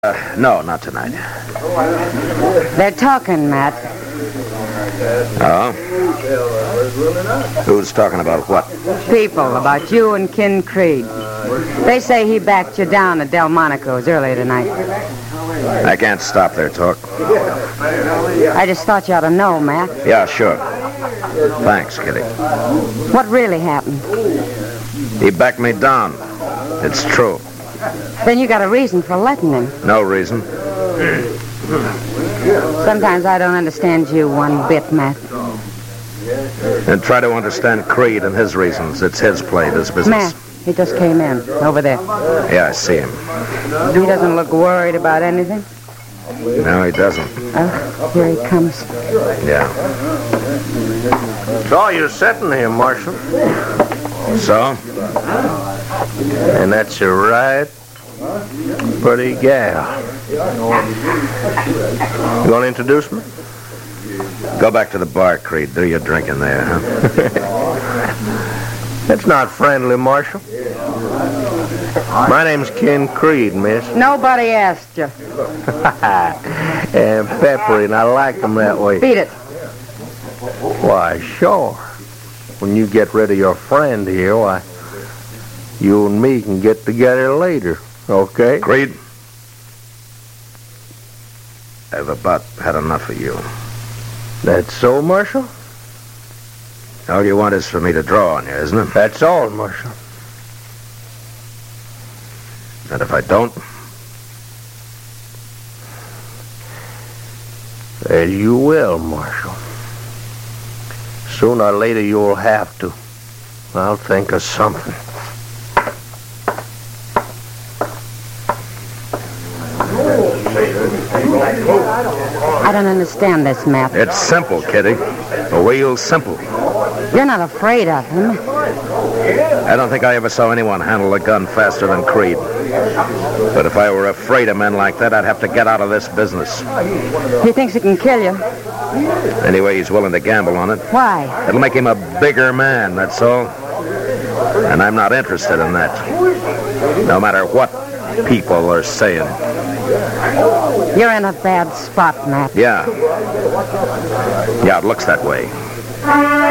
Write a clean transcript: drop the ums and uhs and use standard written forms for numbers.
No, not tonight. They're talking, Matt. Oh? Who's talking about what? People, about you and Ken Creed. They say he backed you down at Delmonico's earlier tonight. I can't stop their talk. I just thought you ought to know, Matt. Yeah, sure. Thanks, Kitty. What really happened? He backed me down. It's true. Then you got a reason for letting him. No reason. Sometimes I don't understand you one bit, Matt. And try to understand Creed and his reasons. It's his play, this business. Matt, he just came in, over there. Yeah, I see him. He doesn't look worried about anything. No, he doesn't. Oh, here he comes. Yeah. Saw you sitting here, Marshal. So? And that's a right pretty gal. You want to introduce me? Go back to the bar, Creed. Do your drinking there, huh? That's not friendly, Marshal. My name's Ken Creed, miss. Nobody asked you. And peppery, and I like them that way. Beat it. Why, sure. When you get rid of your friend here, why, you and me can get together later, okay? Creed, I've about had enough of you. That's so, Marshal? All you want is for me to draw on you, isn't it? That's all, Marshal. And if I don't? Well, you will, Marshal. Sooner or later you'll have to. I'll think of something. I don't understand this, Matt. It's simple, Kitty. Real simple. You're not afraid of him. I don't think I ever saw anyone handle a gun faster than Creed. But if I were afraid of men like that, I'd have to get out of this business. He thinks he can kill you. Anyway, he's willing to gamble on it. Why? It'll make him a bigger man, that's all. And I'm not interested in that. No matter what people are saying. You're in a bad spot, Matt. Yeah. Yeah, it looks that way.